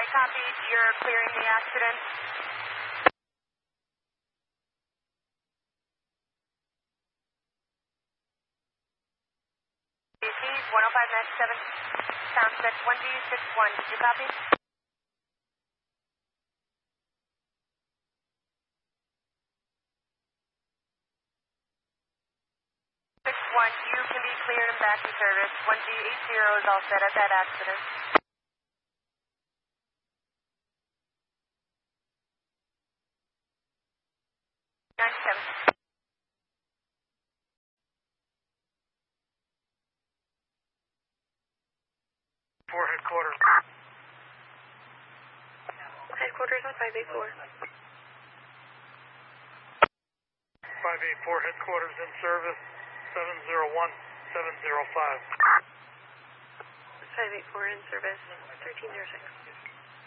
Copy. You're clearing the accident. DC 10597. Sound check 1G61. Did you copy? 61. You can be cleared and back to service. 1G80 is all set at that accident. 97. For headquarters. Headquarters on 584. 584 headquarters in service. 701-705. 584 in service. 1306.